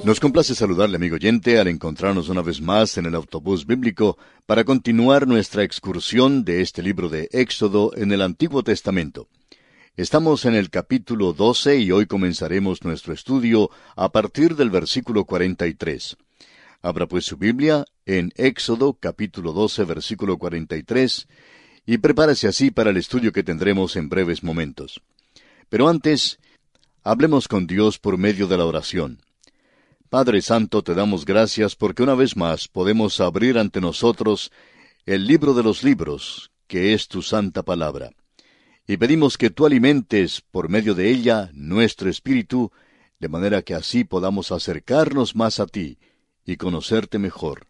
Nos complace saludarle, amigo oyente, al encontrarnos una vez más en el autobús bíblico para continuar nuestra excursión de este libro de Éxodo en el Antiguo Testamento. Estamos en el capítulo 12 y hoy comenzaremos nuestro estudio a partir del versículo 43. Abra pues su Biblia en Éxodo capítulo 12, versículo 43, y prepárese así para el estudio que tendremos en breves momentos. Pero antes, hablemos con Dios por medio de la oración. Padre Santo, te damos gracias porque una vez más podemos abrir ante nosotros el libro de los libros, que es tu santa palabra. Y pedimos que tú alimentes por medio de ella nuestro espíritu, de manera que así podamos acercarnos más a ti y conocerte mejor.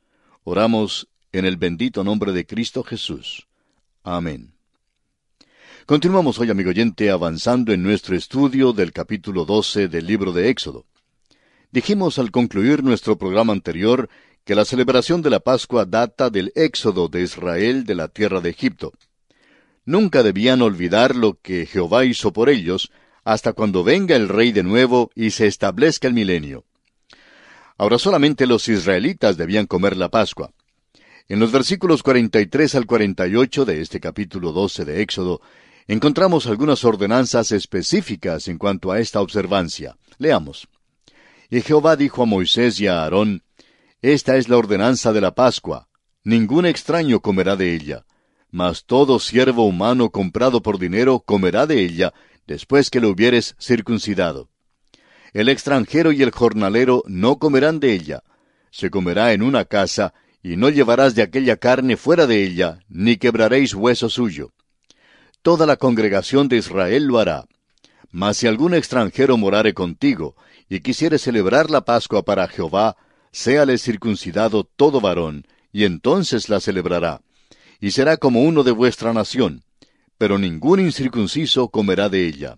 Oramos en el bendito nombre de Cristo Jesús. Amén. Continuamos hoy, amigo oyente, avanzando en nuestro estudio del capítulo 12 del libro de Éxodo. Dijimos al concluir nuestro programa anterior que la celebración de la Pascua data del éxodo de Israel de la tierra de Egipto. Nunca debían olvidar lo que Jehová hizo por ellos, hasta cuando venga el Rey de nuevo y se establezca el milenio. Ahora solamente los israelitas debían comer la Pascua. En los versículos 43 al 48 de este capítulo 12 de Éxodo, encontramos algunas ordenanzas específicas en cuanto a esta observancia. Leamos. Y Jehová dijo a Moisés y a Aarón, Esta es la ordenanza de la Pascua, ningún extraño comerá de ella, mas todo siervo humano comprado por dinero comerá de ella, después que lo hubieres circuncidado. El extranjero y el jornalero no comerán de ella, se comerá en una casa, y no llevarás de aquella carne fuera de ella, ni quebraréis hueso suyo. Toda la congregación de Israel lo hará. Mas si algún extranjero morare contigo, y quisiere celebrar la Pascua para Jehová, séale circuncidado todo varón, y entonces la celebrará, y será como uno de vuestra nación, pero ningún incircunciso comerá de ella.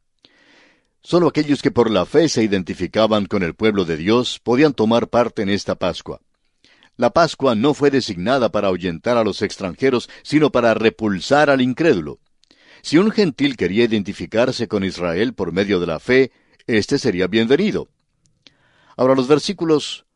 Solo aquellos que por la fe se identificaban con el pueblo de Dios podían tomar parte en esta Pascua. La Pascua no fue designada para ahuyentar a los extranjeros, sino para repulsar al incrédulo. Si un gentil quería identificarse con Israel por medio de la fe, éste sería bienvenido. Ahora los versículos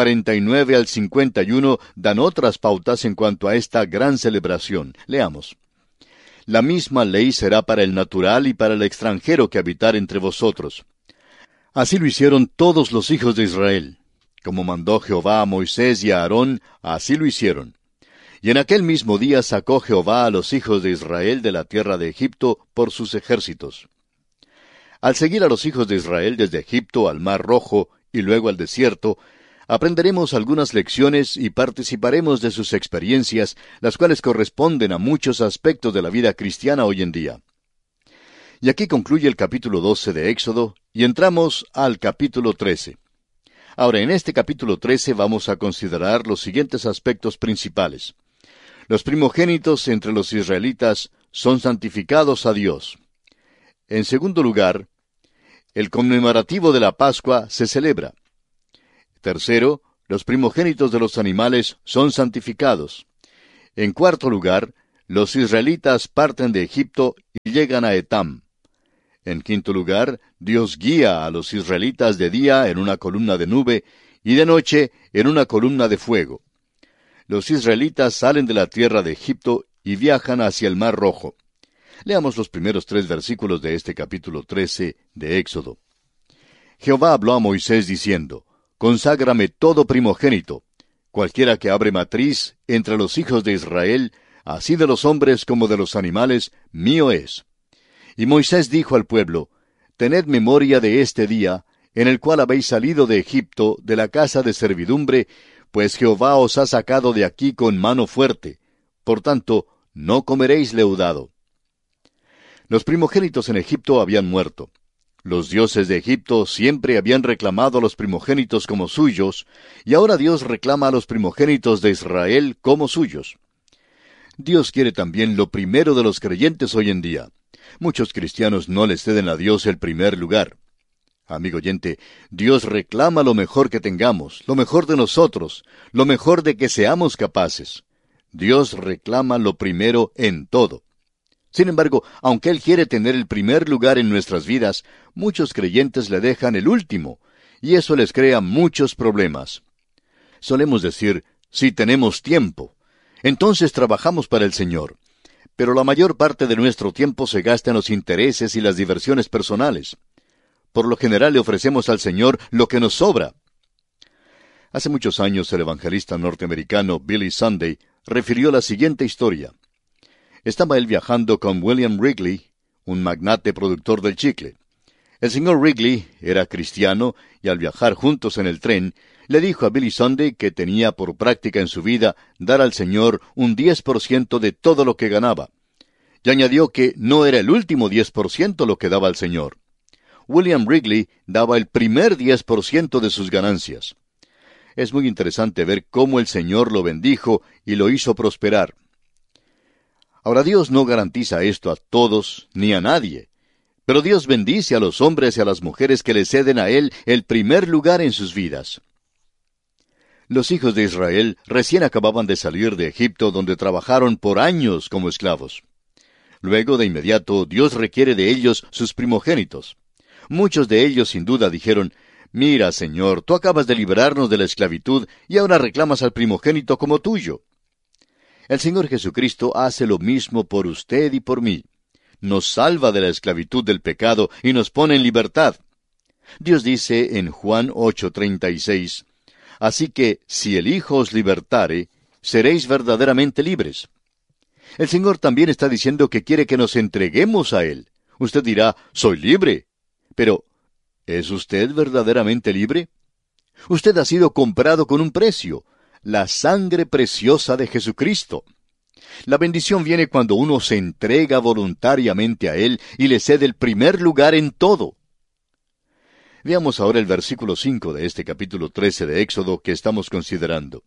49 al 51 dan otras pautas en cuanto a esta gran celebración. Leamos. La misma ley será para el natural y para el extranjero que habitar entre vosotros. Así lo hicieron todos los hijos de Israel. Como mandó Jehová a Moisés y a Aarón, así lo hicieron. Y en aquel mismo día sacó Jehová a los hijos de Israel de la tierra de Egipto por sus ejércitos. Al seguir a los hijos de Israel desde Egipto al Mar Rojo y luego al desierto, aprenderemos algunas lecciones y participaremos de sus experiencias, las cuales corresponden a muchos aspectos de la vida cristiana hoy en día. Y aquí concluye el capítulo 12 de Éxodo, y entramos al capítulo 13. Ahora, en este capítulo 13 vamos a considerar los siguientes aspectos principales. Los primogénitos entre los israelitas son santificados a Dios. En segundo lugar, el conmemorativo de la Pascua se celebra. Tercero, los primogénitos de los animales son santificados. En cuarto lugar, los israelitas parten de Egipto y llegan a Etam. En quinto lugar, Dios guía a los israelitas de día en una columna de nube y de noche en una columna de fuego. Los israelitas salen de la tierra de Egipto y viajan hacia el Mar Rojo. Leamos los primeros 3 versículos de este capítulo 13 de Éxodo. Jehová habló a Moisés diciendo, Conságrame todo primogénito, cualquiera que abre matriz entre los hijos de Israel, así de los hombres como de los animales, mío es. Y Moisés dijo al pueblo, Tened memoria de este día, en el cual habéis salido de Egipto, de la casa de servidumbre, pues Jehová os ha sacado de aquí con mano fuerte. Por tanto, no comeréis leudado. Los primogénitos en Egipto habían muerto. Los dioses de Egipto siempre habían reclamado a los primogénitos como suyos, y ahora Dios reclama a los primogénitos de Israel como suyos. Dios quiere también lo primero de los creyentes hoy en día. Muchos cristianos no le ceden a Dios el primer lugar. Amigo oyente, Dios reclama lo mejor que tengamos, lo mejor de nosotros, lo mejor de que seamos capaces. Dios reclama lo primero en todo. Sin embargo, aunque Él quiere tener el primer lugar en nuestras vidas, muchos creyentes le dejan el último, y eso les crea muchos problemas. Solemos decir, si tenemos tiempo, entonces trabajamos para el Señor. Pero la mayor parte de nuestro tiempo se gasta en los intereses y las diversiones personales. Por lo general le ofrecemos al Señor lo que nos sobra. Hace muchos años el evangelista norteamericano Billy Sunday refirió la siguiente historia. Estaba él viajando con William Wrigley, un magnate productor del chicle. El señor Wrigley era cristiano y al viajar juntos en el tren, le dijo a Billy Sunday que tenía por práctica en su vida dar al Señor un 10% de todo lo que ganaba. Y añadió que no era el último 10% lo que daba al Señor. William Wrigley daba el primer 10% de sus ganancias. Es muy interesante ver cómo el Señor lo bendijo y lo hizo prosperar. Ahora, Dios no garantiza esto a todos ni a nadie. Pero Dios bendice a los hombres y a las mujeres que le ceden a Él el primer lugar en sus vidas. Los hijos de Israel recién acababan de salir de Egipto, donde trabajaron por años como esclavos. Luego, de inmediato, Dios requiere de ellos sus primogénitos. Muchos de ellos, sin duda, dijeron, «Mira, Señor, tú acabas de librarnos de la esclavitud y ahora reclamas al primogénito como tuyo». El Señor Jesucristo hace lo mismo por usted y por mí. Nos salva de la esclavitud del pecado y nos pone en libertad. Dios dice en Juan 8:36, «Así que, si el Hijo os libertare, seréis verdaderamente libres». El Señor también está diciendo que quiere que nos entreguemos a Él. Usted dirá, «Soy libre». Pero, ¿es usted verdaderamente libre? Usted ha sido comprado con un precio, la sangre preciosa de Jesucristo. La bendición viene cuando uno se entrega voluntariamente a Él y le cede el primer lugar en todo. Veamos ahora el versículo 5 de este capítulo 13 de Éxodo que estamos considerando.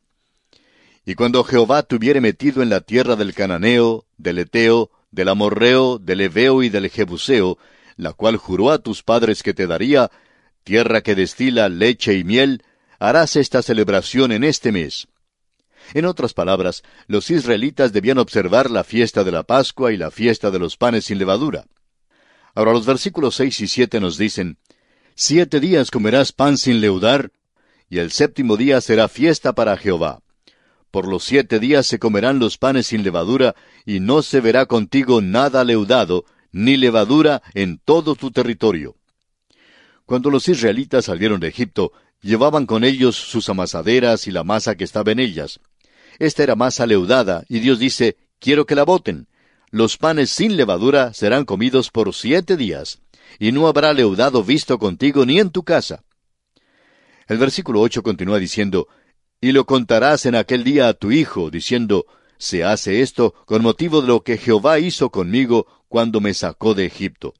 «Y cuando Jehová te hubiere metido en la tierra del Cananeo, del Eteo, del Amorreo, del Heveo y del Jebuseo, la cual juró a tus padres que te daría, tierra que destila leche y miel, harás esta celebración en este mes». En otras palabras, los israelitas debían observar la fiesta de la Pascua y la fiesta de los panes sin levadura. Ahora los versículos 6 y 7 nos dicen, «7 días comerás pan sin leudar, y el 7º día será fiesta para Jehová. Por los 7 días se comerán los panes sin levadura, y no se verá contigo nada leudado, ni levadura en todo tu territorio». Cuando los israelitas salieron de Egipto, llevaban con ellos sus amasaderas y la masa que estaba en ellas. Esta era masa leudada, y Dios dice, «Quiero que la boten. Los panes sin levadura serán comidos por 7 días, y no habrá leudado visto contigo ni en tu casa». El versículo 8 continúa diciendo, «Y lo contarás en aquel día a tu hijo, diciendo, se hace esto con motivo de lo que Jehová hizo conmigo cuando me sacó de Egipto».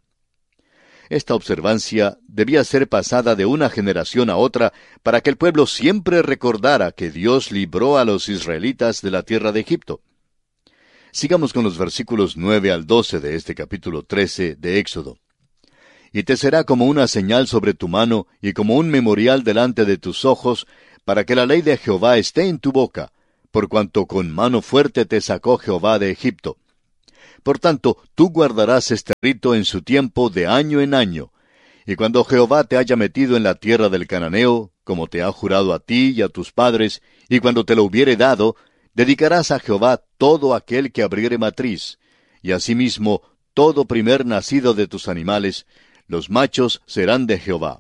Esta observancia debía ser pasada de una generación a otra para que el pueblo siempre recordara que Dios libró a los israelitas de la tierra de Egipto. Sigamos con los versículos 9 al 12 de este capítulo 13 de Éxodo. «Y te será como una señal sobre tu mano y como un memorial delante de tus ojos, para que la ley de Jehová esté en tu boca, por cuanto con mano fuerte te sacó Jehová de Egipto. Por tanto, tú guardarás este rito en su tiempo de año en año. Y cuando Jehová te haya metido en la tierra del Cananeo, como te ha jurado a ti y a tus padres, y cuando te lo hubiere dado, dedicarás a Jehová todo aquel que abriere matriz, y asimismo todo primer nacido de tus animales, los machos serán de Jehová».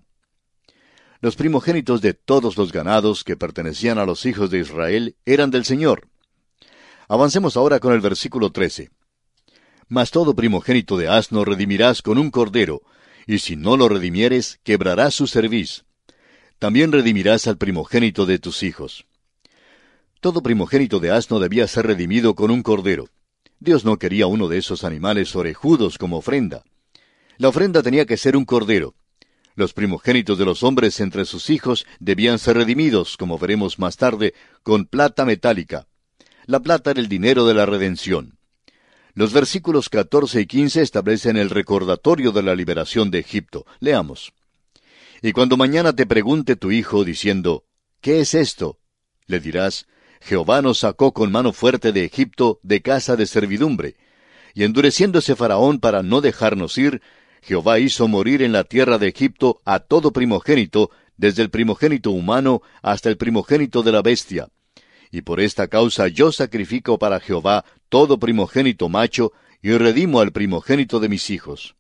Los primogénitos de todos los ganados que pertenecían a los hijos de Israel eran del Señor. Avancemos ahora con el versículo 13. «Mas todo primogénito de asno redimirás con un cordero, y si no lo redimieres, quebrarás su cerviz. También redimirás al primogénito de tus hijos». Todo primogénito de asno debía ser redimido con un cordero. Dios no quería uno de esos animales orejudos como ofrenda. La ofrenda tenía que ser un cordero. Los primogénitos de los hombres entre sus hijos debían ser redimidos, como veremos más tarde, con plata metálica. La plata era el dinero de la redención. Los versículos 14 y 15 establecen el recordatorio de la liberación de Egipto. Leamos. «Y cuando mañana te pregunte tu hijo, diciendo, ¿qué es esto?, le dirás, Jehová nos sacó con mano fuerte de Egipto, de casa de servidumbre. Y endureciéndose Faraón para no dejarnos ir, Jehová hizo morir en la tierra de Egipto a todo primogénito, desde el primogénito humano hasta el primogénito de la bestia. Y por esta causa yo sacrifico para Jehová todo primogénito macho, y redimo al primogénito de mis hijos.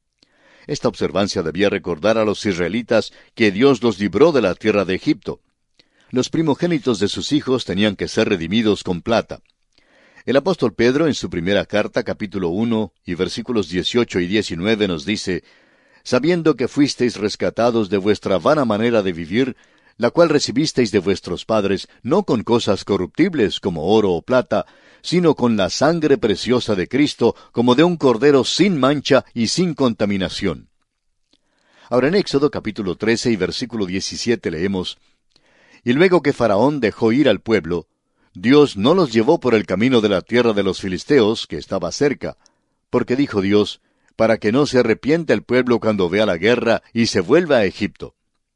Esta observancia debía recordar a los israelitas que Dios los libró de la tierra de Egipto. Los primogénitos de sus hijos tenían que ser redimidos con plata. El apóstol Pedro, en su primera carta, capítulo 1, y versículos 18 y 19, nos dice: «Sabiendo que fuisteis rescatados de vuestra vana manera de vivir, la cual recibisteis de vuestros padres, no con cosas corruptibles como oro o plata, sino con la sangre preciosa de Cristo, como de un cordero sin mancha y sin contaminación». Ahora en Éxodo capítulo 13 y versículo 17 leemos: «Y luego que Faraón dejó ir al pueblo, Dios no los llevó por el camino de la tierra de los filisteos, que estaba cerca, porque dijo Dios, para que no se arrepienta el pueblo cuando vea la guerra y se vuelva a Egipto».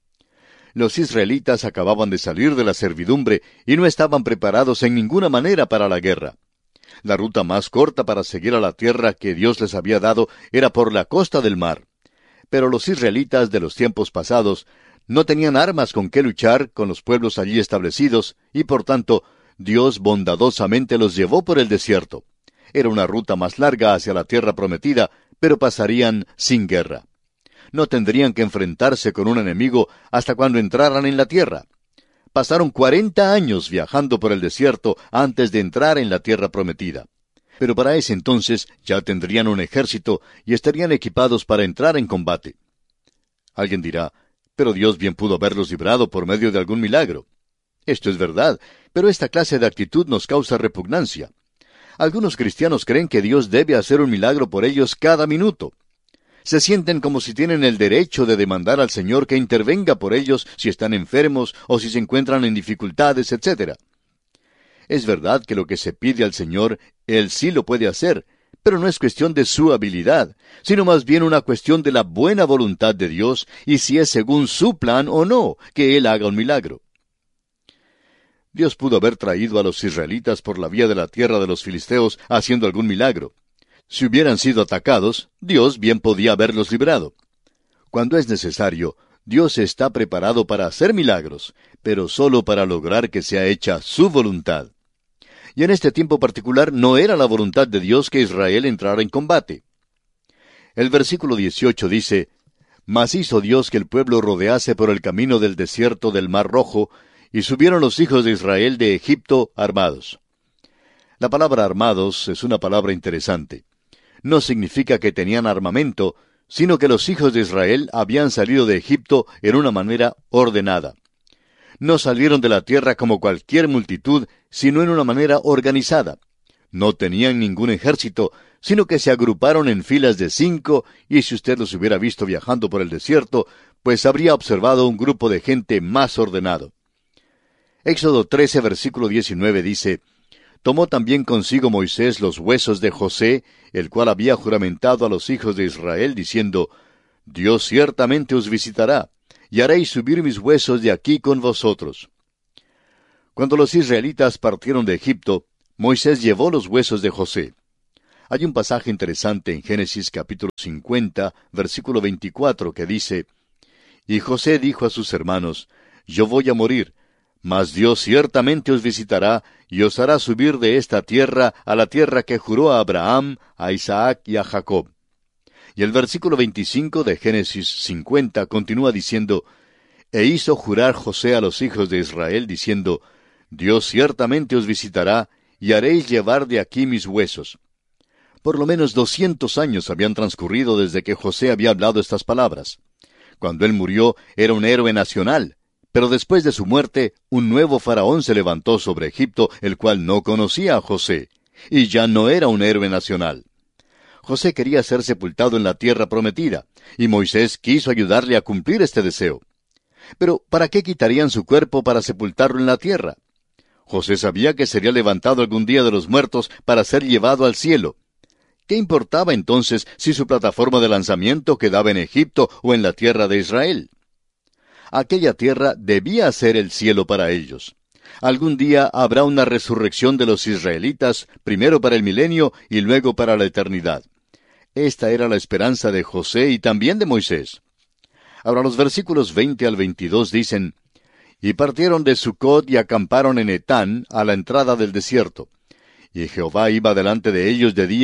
Los israelitas acababan de salir de la servidumbre y no estaban preparados en ninguna manera para la guerra. La ruta más corta para seguir a la tierra que Dios les había dado era por la costa del mar. Pero los israelitas de los tiempos pasados no tenían armas con que luchar con los pueblos allí establecidos, y por tanto, Dios bondadosamente los llevó por el desierto. Era una ruta más larga hacia la tierra prometida, pero pasarían sin guerra. No tendrían que enfrentarse con un enemigo hasta cuando entraran en la tierra. Pasaron 40 años viajando por el desierto antes de entrar en la tierra prometida. Pero para ese entonces ya tendrían un ejército y estarían equipados para entrar en combate. Alguien dirá: «Pero Dios bien pudo haberlos librado por medio de algún milagro». Esto es verdad, pero esta clase de actitud nos causa repugnancia. Algunos cristianos creen que Dios debe hacer un milagro por ellos cada minuto. Se sienten como si tienen el derecho de demandar al Señor que intervenga por ellos si están enfermos o si se encuentran en dificultades, etc. Es verdad que lo que se pide al Señor, Él sí lo puede hacer, pero no es cuestión de su habilidad, sino más bien una cuestión de la buena voluntad de Dios y si es según su plan o no que Él haga un milagro. Dios pudo haber traído a los israelitas por la vía de la tierra de los filisteos haciendo algún milagro. Si hubieran sido atacados, Dios bien podía haberlos librado. Cuando es necesario, Dios está preparado para hacer milagros, pero solo para lograr que sea hecha su voluntad. Y en este tiempo particular no era la voluntad de Dios que Israel entrara en combate. El versículo 18 dice: «Mas hizo Dios que el pueblo rodease por el camino del desierto del Mar Rojo, y subieron los hijos de Israel de Egipto armados». La palabra armados es una palabra interesante. No significa que tenían armamento, sino que los hijos de Israel habían salido de Egipto en una manera ordenada. No salieron de la tierra como cualquier multitud, sino en una manera organizada. No tenían ningún ejército, sino que se agruparon en filas de 5, y si usted los hubiera visto viajando por el desierto, pues habría observado un grupo de gente más ordenado. Éxodo 13, versículo 19 dice: «Tomó también consigo Moisés los huesos de José, el cual había juramentado a los hijos de Israel, diciendo: Dios ciertamente os visitará, y haréis subir mis huesos de aquí con vosotros». Cuando los israelitas partieron de Egipto, Moisés llevó los huesos de José. Hay un pasaje interesante en Génesis capítulo 50, versículo 24, que dice: «Y José dijo a sus hermanos: Yo voy a morir, mas Dios ciertamente os visitará, y os hará subir de esta tierra a la tierra que juró a Abraham, a Isaac y a Jacob». Y el versículo 25 de Génesis 50 continúa diciendo: «E hizo jurar José a los hijos de Israel, diciendo: Dios ciertamente os visitará, y haréis llevar de aquí mis huesos». Por lo menos 200 años habían transcurrido desde que José había hablado estas palabras. Cuando él murió, era un héroe nacional. Pero después de su muerte, un nuevo faraón se levantó sobre Egipto, el cual no conocía a José, y ya no era un héroe nacional. José quería ser sepultado en la tierra prometida, y Moisés quiso ayudarle a cumplir este deseo. Pero, ¿para qué quitarían su cuerpo para sepultarlo en la tierra? José sabía que sería levantado algún día de los muertos para ser llevado al cielo. ¿Qué importaba entonces si su plataforma de lanzamiento quedaba en Egipto o en la tierra de Israel? Aquella tierra debía ser el cielo para ellos. Algún día habrá una resurrección de los israelitas, primero para el milenio y luego para la eternidad. Esta era la esperanza de José y también de Moisés. Ahora los versículos 20 al 22 dicen, Y partieron de Sucot y acamparon en Etán, a la entrada del desierto. Y Jehová iba delante de ellos de día,